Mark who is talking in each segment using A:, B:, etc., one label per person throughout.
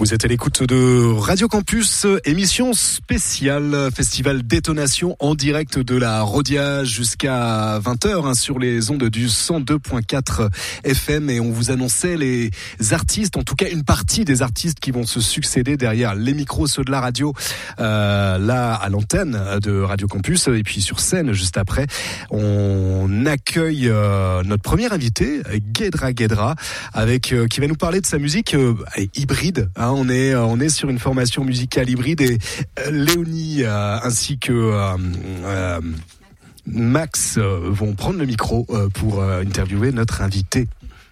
A: Vous êtes à l'écoute de Radio Campus, émission spéciale, festival détonation en direct de la Rhodia jusqu'à 20h sur les ondes du 102.4 FM, et on vous annonçait les artistes, en tout cas une partie des artistes qui vont se succéder derrière les micros, ceux de la radio, là à l'antenne de Radio Campus, et puis sur scène juste après. On accueille notre premier invité, Guedra, avec qui va nous parler de sa musique hybride. On est sur une formation musicale hybride, et Léonie ainsi que Max vont prendre le micro pour interviewer notre invité.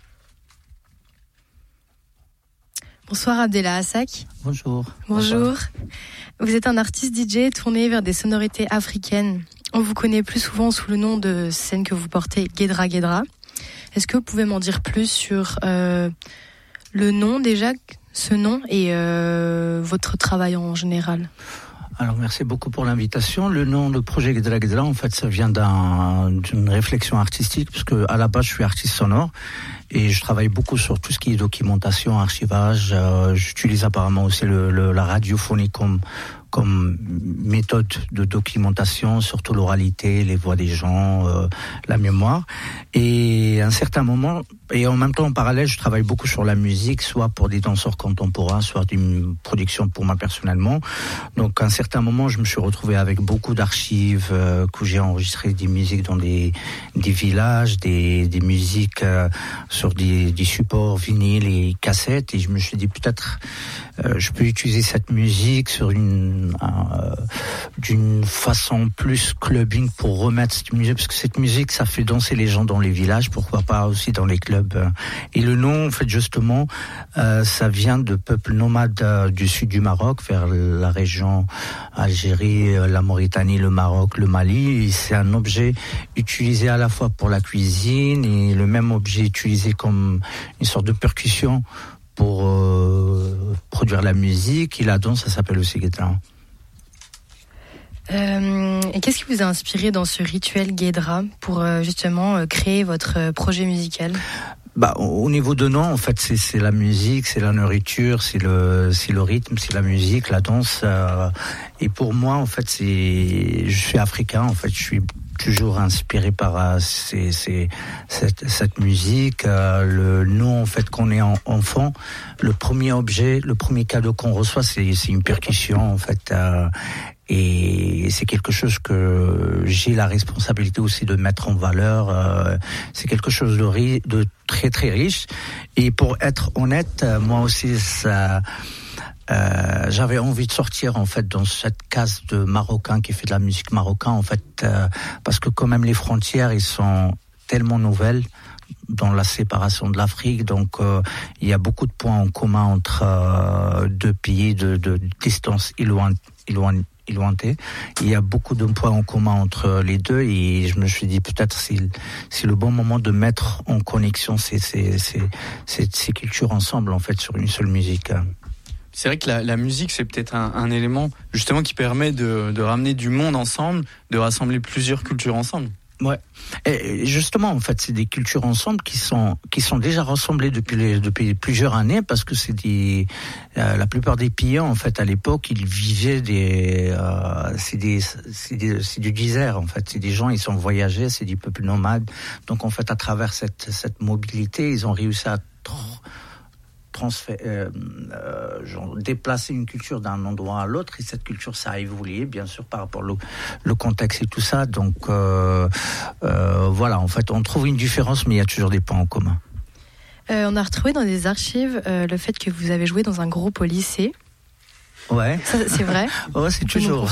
B: Bonsoir Abdellah Hassak.
C: Bonjour.
B: Bonjour. Vous êtes un artiste DJ tourné vers des sonorités africaines. On vous connaît plus souvent sous le nom de scène que vous portez, Guedra. Est-ce que vous pouvez m'en dire plus sur le nom déjà, ce nom, et votre travail en général?
C: Alors merci beaucoup pour l'invitation. Le nom de projet Guedra, en fait, ça vient d'une réflexion artistique, parce que à la base je suis artiste sonore et je travaille beaucoup sur tout ce qui est documentation, archivage. J'utilise apparemment aussi la radiophonie comme méthode de documentation, surtout l'oralité, les voix des gens, la mémoire. Et à un certain moment, et en même temps en parallèle, je travaille beaucoup sur la musique, soit pour des danseurs contemporains, soit d'une production pour moi personnellement. Donc à un certain moment, je me suis retrouvé avec beaucoup d'archives, que j'ai enregistré des musiques dans des villages, des musiques sur des supports vinyles et cassettes, et je me suis dit peut-être je peux utiliser cette musique sur d'une façon plus clubbing pour remettre cette musique, parce que cette musique, ça fait danser les gens dans les villages, pourquoi pas aussi dans les clubs. Et le nom, en fait, justement, ça vient de peuples nomades du sud du Maroc, vers la région Algérie, la Mauritanie, le Maroc, le Mali. Et c'est un objet utilisé à la fois pour la cuisine, et le même objet utilisé comme une sorte de percussion pour produire la musique, et la danse, ça s'appelle aussi Guedra.
B: Et qu'est-ce qui vous a inspiré dans ce rituel Guedra pour justement créer votre projet musical?
C: Au niveau de nom, en fait, c'est la musique, c'est la nourriture, c'est le rythme, c'est la musique, la danse. Et pour moi, en fait, je suis africain. En fait, je suis toujours inspiré par cette musique. Le nom, en fait, qu'on est enfant, le premier objet, le premier cadeau qu'on reçoit, c'est une percussion, en fait. Et c'est quelque chose que j'ai la responsabilité aussi de mettre en valeur. C'est quelque chose de très très riche. Et pour être honnête, moi aussi, j'avais envie de sortir, en fait, dans cette case de Marocain qui fait de la musique marocaine, en fait, parce que quand même les frontières, ils sont tellement nouvelles dans la séparation de l'Afrique. Donc il y a beaucoup de points en commun entre deux pays de distance éloignée. Il y a beaucoup de points en commun entre les deux, et je me suis dit peut-être c'est le bon moment de mettre en connexion ces cultures ensemble, en fait, sur une seule musique.
D: C'est vrai que la musique, c'est peut-être un élément justement qui permet de ramener du monde ensemble, de rassembler plusieurs cultures ensemble.
C: Ouais. Et justement, en fait, c'est des cultures ensemble qui sont déjà rassemblées depuis plusieurs années, parce que c'est la plupart des pays, en fait, à l'époque, ils vivaient c'est du désert, en fait. C'est des gens, ils sont voyagés, c'est des peuples nomades. Donc, en fait, à travers cette mobilité, ils ont réussi à déplacer une culture d'un endroit à l'autre, et cette culture, ça a évolué, bien sûr, par rapport au contexte et tout ça. Donc voilà, en fait, on trouve une différence, mais il y a toujours des points en commun.
B: On a retrouvé dans des archives le fait que vous avez joué dans un groupe au lycée.
C: Ouais.
B: Ça, c'est vrai?
C: Ouais, c'est toujours.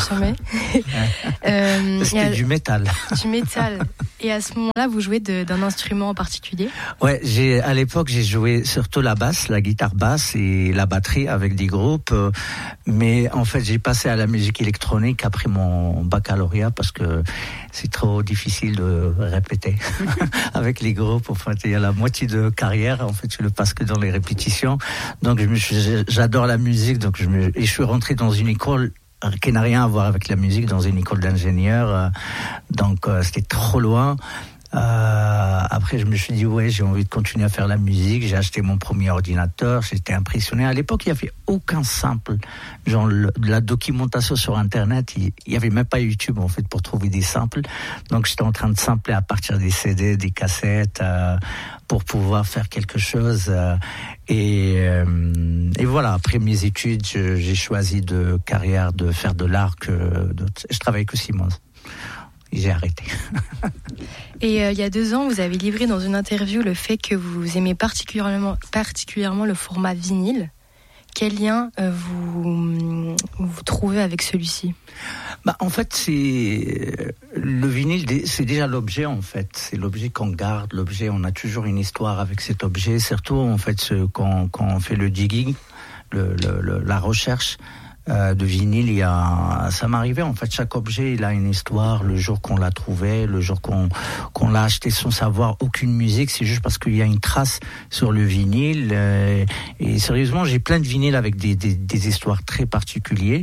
C: C'était du métal.
B: Du métal. Et à ce moment-là, vous jouez d'un instrument en particulier?
C: Ouais, à l'époque, j'ai joué surtout la basse, la guitare basse et la batterie avec des groupes. Mais en fait, j'ai passé à la musique électronique après mon baccalauréat, parce que c'est trop difficile de répéter avec les groupes. En fait, il y a la moitié de carrière, en fait, je le passe que dans les répétitions. Donc, j'adore la musique, donc je suis rentré dans une école qui n'a rien à voir avec la musique, dans une école d'ingénieur. Donc, c'était trop loin. Après, je me suis dit, ouais, j'ai envie de continuer à faire la musique. J'ai acheté mon premier ordinateur. J'étais impressionné. À l'époque, il n'y avait aucun sample. Genre, de la documentation sur Internet, il n'y avait même pas YouTube, en fait, pour trouver des samples. Donc, j'étais en train de sampler à partir des CD, des cassettes, pour pouvoir faire quelque chose. Et voilà, après mes études, j'ai choisi de carrière de faire de l'art. Je travaille que 6 mois. J'ai arrêté.
B: Et il y a 2 ans, vous avez livré dans une interview le fait que vous aimez particulièrement le format vinyle. Quel lien vous trouvez avec celui-ci ?
C: En fait, c'est le vinyle, c'est déjà l'objet en fait. C'est l'objet qu'on garde, l'objet. On a toujours une histoire avec cet objet. Surtout en fait, quand on fait le digging, la recherche. De vinyle, ça m'arrivait en fait, chaque objet il a une histoire, le jour qu'on l'a trouvé, le jour qu'on l'a acheté sans savoir aucune musique, c'est juste parce qu'il y a une trace sur le vinyle, et sérieusement j'ai plein de vinyles avec des histoires très particulières,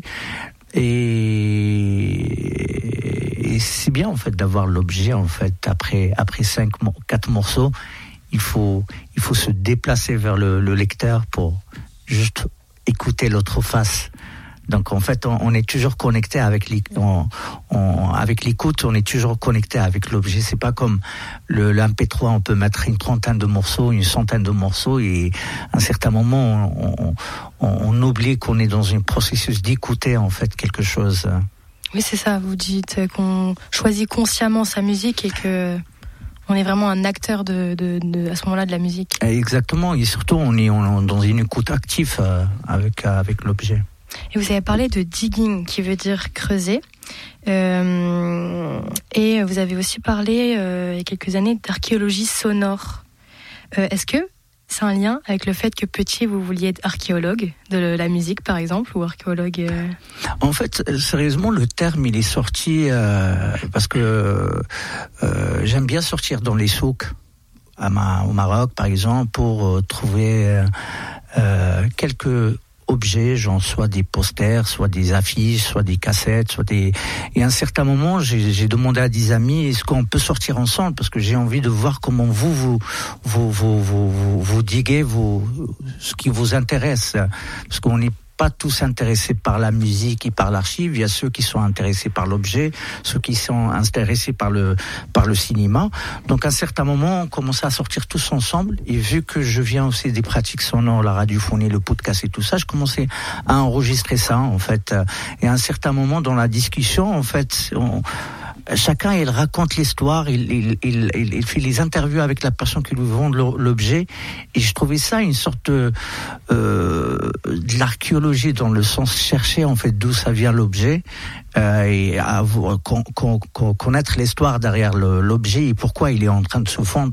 C: et c'est bien en fait d'avoir l'objet en fait, après 4 morceaux, il faut se déplacer vers le lecteur pour juste écouter l'autre face. Donc en fait, on est toujours connecté avec l'écoute, on est toujours connecté avec l'objet. C'est pas comme le MP3, on peut mettre une 30aine de morceaux, une 100aine de morceaux, et à un certain moment, on oublie qu'on est dans un processus d'écouter en fait quelque chose.
B: Oui, c'est ça. Vous dites qu'on choisit consciemment sa musique et que on est vraiment un acteur à ce moment-là de la musique.
C: Exactement. Et surtout, on est dans une écoute active avec l'objet.
B: Et vous avez parlé de digging, qui veut dire creuser. Et vous avez aussi parlé, il y a quelques années, d'archéologie sonore. Est-ce que c'est un lien avec le fait que petit, vous vouliez être archéologue de la musique, par exemple, ou archéologue
C: En fait, sérieusement, le terme, il est sorti parce que j'aime bien sortir dans les souks au Maroc, par exemple, pour trouver quelques objets, genre soit des posters, soit des affiches, soit des cassettes, et à un certain moment, j'ai demandé à des amis, est-ce qu'on peut sortir ensemble, parce que j'ai envie de voir comment vous diguez ce qui vous intéresse, parce qu'on n'est pas tous intéressés par la musique et par l'archive. Il y a ceux qui sont intéressés par l'objet, ceux qui sont intéressés par le cinéma. Donc à un certain moment, on commençait à sortir tous ensemble, et vu que je viens aussi des pratiques sonores, la radiophonie, le podcast et tout ça, je commençais à enregistrer ça en fait. Et à un certain moment dans la discussion, en fait, chacun il raconte l'histoire, il fait les interviews avec la personne qui lui vend l'objet, et je trouvais ça une sorte de l'archéologie, dans le sens chercher en fait d'où ça vient l'objet, et connaître l'histoire derrière l'objet et pourquoi il est en train de se vendre,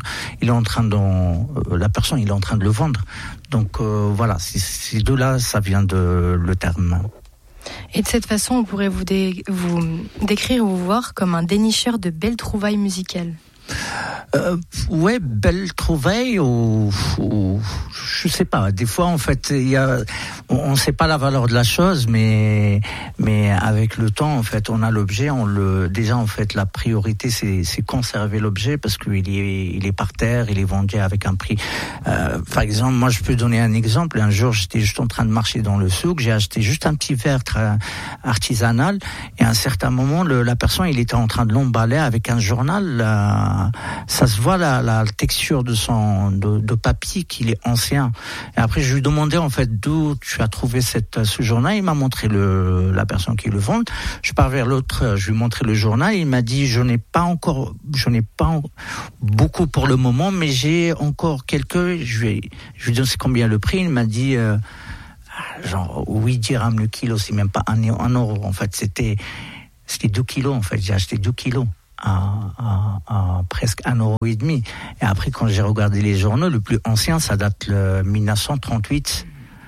C: la personne il est en train de le vendre. Donc voilà, ces deux-là, ça vient de le terme.
B: Et de cette façon, on pourrait vous décrire ou vous voir comme un dénicheur de belles trouvailles musicales.
C: Ouais, belle trouvaille ou je sais pas. Des fois, en fait, on sait pas la valeur de la chose, mais avec le temps, en fait, on a l'objet. Déjà, en fait, la priorité, c'est conserver l'objet parce qu'il est par terre, il est vendu avec un prix. Par exemple, moi, je peux donner un exemple. Un jour, j'étais juste en train de marcher dans le souk, j'ai acheté juste un petit verre artisanal, et à un certain moment, la personne, il était en train de l'emballer avec un journal. Ça se voit la texture de papier qu'il est ancien. Et après je lui demandais en fait d'où tu as trouvé ce journal. Il m'a montré la personne qui le vend. Je pars vers l'autre, je lui montrais le journal. Il m'a dit je n'ai pas beaucoup pour le moment, mais j'ai encore quelques. Je lui ai dit c'est combien le prix. Il m'a dit genre 8 dirhams le kilo, c'est même pas 1 euro. En fait c'était 2 kilos en fait. J'ai acheté 2 kilos. À presque 1,5 euro. Et après, quand j'ai regardé les journaux, le plus ancien, ça date de 1938.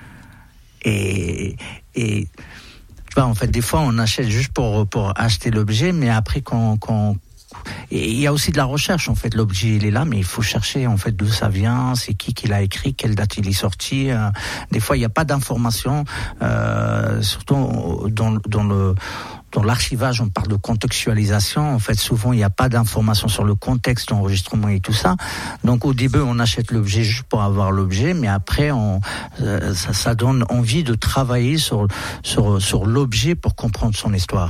C: Et tu vois, en fait, des fois, on achète juste pour acheter l'objet, mais après, et il y a aussi de la recherche, en fait. L'objet, il est là, mais il faut chercher, en fait, d'où ça vient, c'est qui l'a écrit, quelle date il est sorti. Des fois, il n'y a pas d'informations, surtout dans dans l'archivage, on parle de contextualisation. En fait, souvent, il n'y a pas d'informations sur le contexte d'enregistrement et tout ça. Donc, au début, on achète l'objet juste pour avoir l'objet, mais après, ça donne envie de travailler sur l'objet pour comprendre son histoire.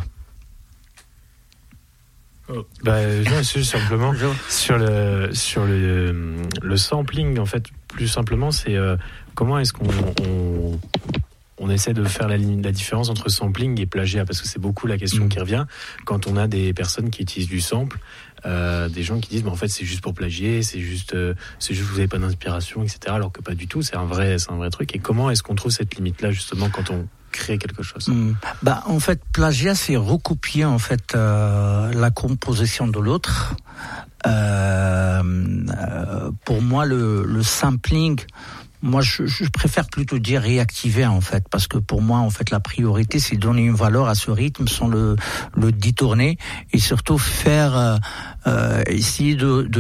E: Non, c'est simplement sur le sampling, en fait, plus simplement, c'est comment est-ce qu'on essaie de faire la différence entre sampling et plagiat, parce que c'est beaucoup la question qui revient quand on a des personnes qui utilisent du sample, des gens qui disent en fait c'est juste pour plagier, c'est juste vous avez pas d'inspiration, etc. Alors que pas du tout, c'est un vrai truc. Et comment est-ce qu'on trouve cette limite là justement quand on crée quelque chose?
C: En fait, plagiat, c'est recopier en fait la composition de l'autre. Pour moi, le sampling, moi, je préfère plutôt dire réactiver en fait, parce que pour moi, en fait, la priorité, c'est donner une valeur à ce rythme sans le détourner, et surtout faire essayer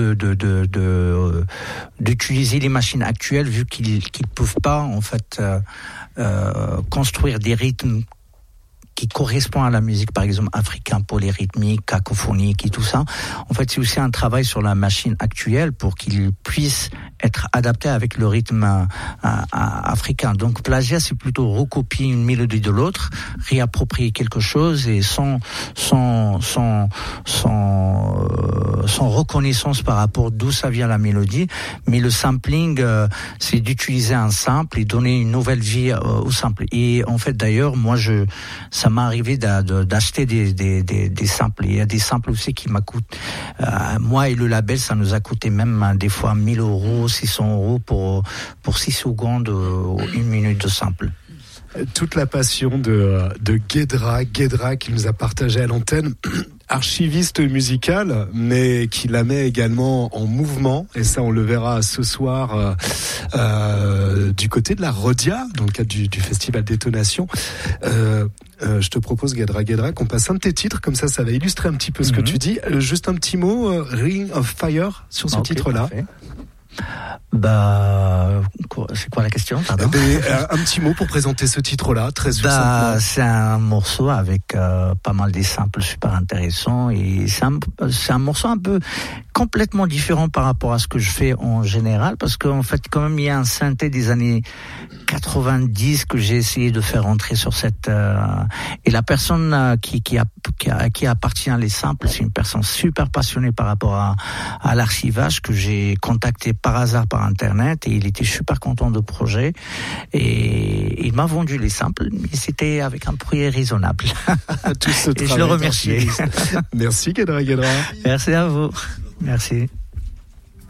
C: d'utiliser les machines actuelles, vu qu'ils peuvent pas en fait construire des rythmes qui correspond à la musique, par exemple, africain, polyrythmique, cacophonique et tout ça. En fait, c'est aussi un travail sur la machine actuelle pour qu'il puisse être adapté avec le rythme africain. Donc, plagiat, c'est plutôt recopier une mélodie de l'autre, réapproprier quelque chose et sans reconnaissance par rapport d'où ça vient la mélodie. Mais le sampling, c'est d'utiliser un sample et donner une nouvelle vie au sample. Et en fait, d'ailleurs, moi, ça m'est arrivé d'acheter des samples. Il y a des samples aussi qui m'coûtent. Moi et le label, ça nous a coûté même des fois 1 000 €, 600 € pour 6 secondes ou 1 minute de sample.
A: Toute la passion de Guedra qui nous a partagé à l'antenne, archiviste musical, mais qui la met également en mouvement, et ça on le verra ce soir du côté de la Rodia, dans le cadre du festival Détonation. Je te propose, Guedra, qu'on passe un de tes titres, comme ça va illustrer un petit peu ce que tu dis. Juste un petit mot, Ring of Fire, sur ce titre-là.
C: Parfait. C'est quoi la question? Pardon.
A: Un petit mot pour présenter ce titre-là, très succinctement.
C: C'est un morceau avec pas mal des samples super intéressants, et c'est un morceau un peu complètement différent par rapport à ce que je fais en général, parce qu'en fait, quand même, il y a un synthé des années 90 que j'ai essayé de faire entrer sur cette et la personne qui appartient les samples, c'est une personne super passionnée par rapport à l'archivage, que j'ai contacté par hasard par internet, et il était super content du projet, et il m'a vendu les samples, mais c'était avec un prix raisonnable.
A: Tout ce
C: et je le remercie.
A: Merci Guedra.
C: Merci à vous. Merci.